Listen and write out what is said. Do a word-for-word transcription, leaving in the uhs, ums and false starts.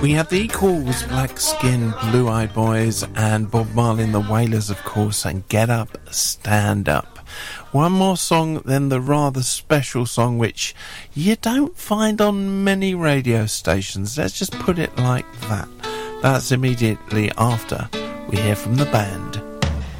We had the Equals, Black Skin, Blue Eyed Boys, and Bob Marley and the Wailers, of course, and Get Up, Stand Up. One more song, then the rather special song which you don't find on many radio stations. Let's just put it like that. That's immediately after we hear from the band.